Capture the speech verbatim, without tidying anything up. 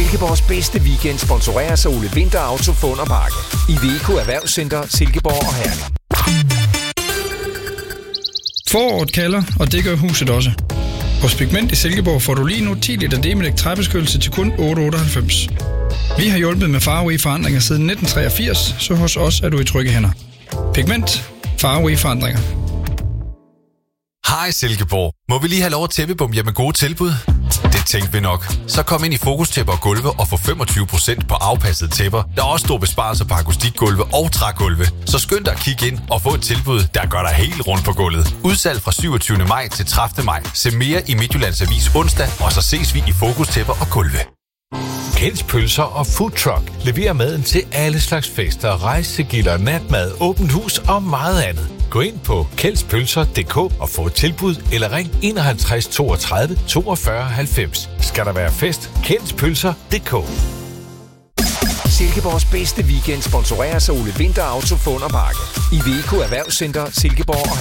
Silkeborgs bedste weekend sponsoreres af Ole Winther Auto Fund og Parke. Iveco Erhvervscenter, Silkeborg og Herning. Foråret kalder, og det gør huset også. Hos Pigment i Silkeborg får du lige nu ti liter Demelec træbeskyttelse til kun otte otteoghalvfems. Vi har hjulpet med farverige forandringer siden nitten treogfirs, så hos os er du i trygge hænder. Pigment. Farverige forandringer. Hej Silkeborg. Må vi lige have lov at tæppebom jer med gode tilbud? Det tænkte vi nok. Så kom ind i Fokus Tæpper og Gulve og få femogtyve procent på afpassede tæpper. Der er også store besparelser på akustikgulve og trægulve. Så skynd dig at kigge ind og få et tilbud, der gør dig helt rundt på gulvet. Udsalg fra syvogtyvende maj til tredivte maj. Se mere i Midtjyllands Avis onsdag, og så ses vi i Fokus Tæpper og Gulve. Kjelds Pølser og Food Truck leverer maden til alle slags fester, rejsegilder, natmad, åbent hus og meget andet. Gå ind på kjeldspølser punktum d k og få et tilbud, eller ring enoghalvtreds toogtredive toogfyrre halvfems. Skal der være fest? kjeldspølser punktum d k. Silkeborgs bedste weekend sponsoreres af Ole Winther Auto Fund og Parke. Iveco Erhvervscenter, Silkeborg og